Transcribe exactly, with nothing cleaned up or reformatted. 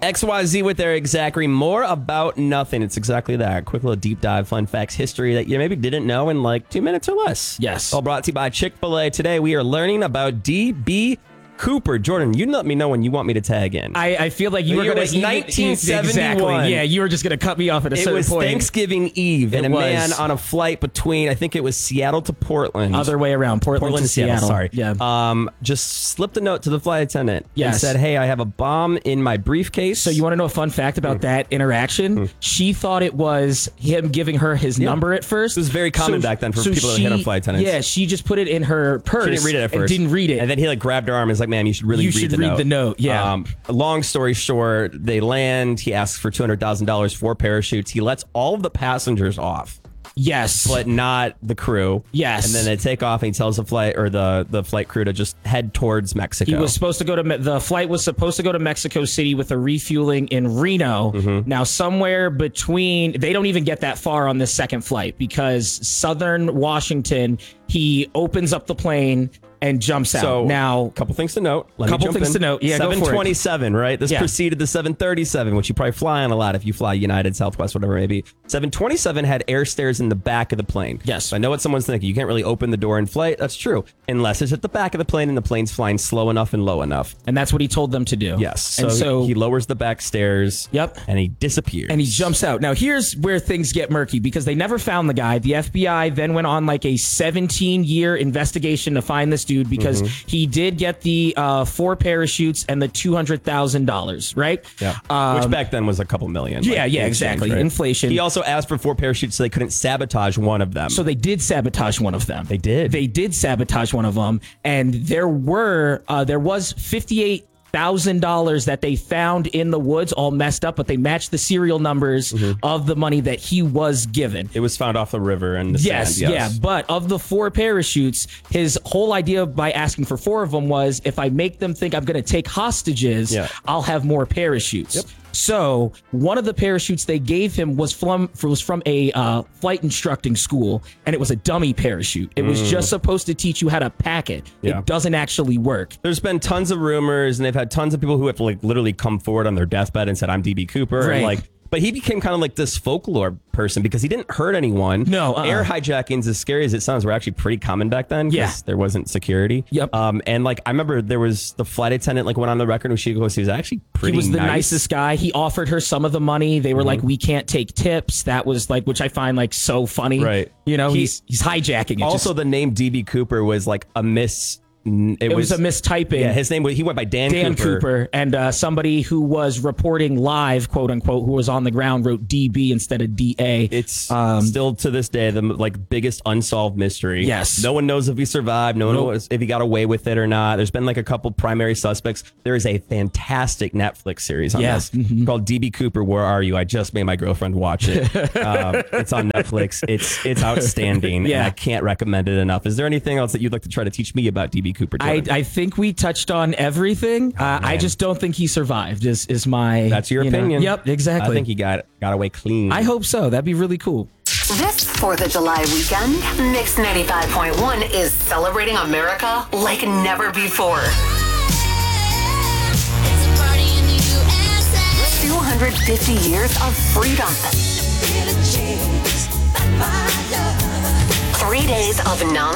X Y Z with Eric Zachary. More about nothing. It's exactly that. Quick little deep dive, fun facts, history that you maybe didn't know in like two minutes or less. Yes. All brought to you by Chick-fil-A. Today we are learning about D B Cooper. Jordan, you let me know when you want me to tag in. I, I feel like you The were year going was to nineteen seventy-one. Exactly. Yeah, you were just going to cut me off at a it certain was point. Thanksgiving Eve, and It a was. man on a flight between, I think it was Seattle to Portland. Other way around, Portland, Portland to Seattle. Sorry. Yeah. Um, just slipped a note to the flight attendant Yes. and said, "Hey, I have a bomb in my briefcase." So you want to know a fun fact about Mm. that interaction? Mm. She thought it was him giving her his Yeah. number at first. It was very common back then for people to hit on flight attendants. Yeah, she just put it in her purse. She didn't read it at and first. didn't read it. And then he like grabbed her arm and was like, "Man, you should really You read should the read note." the note, yeah. Um, long story short, they land. He asks for two hundred thousand dollars for parachutes. He lets all of the passengers off, yes. but not the crew. Yes. And then they take off, and he tells the flight or the, the flight crew to just head towards Mexico. He was supposed to go to Me- the flight was supposed to go to Mexico City with a refueling in Reno. Mm-hmm. Now, somewhere between, they don't even get that far on this second flight because Southern Washington, he opens up the plane and jumps out. So now, a couple things to note. Let Couple me jump things in. to note. Yeah, go for it. seven twenty-seven, right? This Yeah. preceded the seven thirty-seven, which you probably fly on a lot if you fly United, Southwest, whatever it may be. seven twenty-seven had air stairs in the back of the plane. Yes. So I know what someone's thinking. You can't really open the door in flight. That's true. Unless it's at the back of the plane and the plane's flying slow enough and low enough. and that's what he told them to do. Yes. So, and so he lowers the back stairs. Yep. And he disappears. and he jumps out. Now, here's where things get murky because they never found the guy. The F B I then went on like a seventeen year investigation to find this dude because Mm-hmm. he did get the uh, four parachutes and the two hundred thousand dollars, right? Yeah. Um, Which back then was a couple million. yeah, like, yeah, in exactly. exchange, right? Inflation. He also asked for four parachutes so they couldn't sabotage one of them. So they did sabotage one of them. They did. They did sabotage one of them, and there were uh, there was fifty-eight thousand dollars that they found in the woods, all messed up, but they matched the serial numbers Mm-hmm. of the money that he was given. It was found off the river and the Yes, sand. Yes, yeah, but of the four parachutes, his whole idea by asking for four of them was if I make them think I'm going to take hostages, Yeah. I'll have more parachutes. Yep. So one of the parachutes they gave him was from was from a uh, flight instructing school, and it was a dummy parachute. It was just supposed to teach you how to pack it. Mm. Yeah. It doesn't actually work. There's been tons of rumors, and they've had tons of people who have like literally come forward on their deathbed and said, "I'm D B Cooper," Right. and like. But he became kind of like this folklore person because he didn't hurt anyone. No, uh-uh. Air hijackings, as scary as it sounds, were actually pretty common back then. 'Cause Yeah. there wasn't security. Yep. Um, and like I remember there was the flight attendant like went on the record and she goes, he was actually pretty. He was the nice. nicest guy. He offered her some of the money. They were Mm-hmm. like, "We can't take tips." That was like, which I find like so funny. Right. You know, He- he's he's hijacking it. Also, Just- the name D B Cooper was like a miss. It, it was, a mistyping. Yeah, his name was. He went by Dan, Dan Cooper. Cooper, and uh, somebody who was reporting live, quote unquote, who was on the ground wrote D B instead of D A. It's Um, still to this day the like biggest unsolved mystery. Yes. No one knows if he survived. No one Nope. knows if he got away with it or not. There's been like a couple primary suspects. There is a fantastic Netflix series on Yeah. this Mhm. called D B Cooper, Where Are You? I just made my girlfriend watch it. um, it's on Netflix. It's it's outstanding. Yeah. And I can't recommend it enough. Is there anything else that you'd like to try to teach me about D B Cooper? I, Jordan? I think we touched on everything. Uh, I just don't think he survived. Is is my That's your you know- opinion. Yep, exactly. I think he got got away clean. I hope so. That'd be really cool. This fourth of July weekend, Mix ninety-five point one is celebrating America like never before. two hundred fifty years of freedom. Three days of non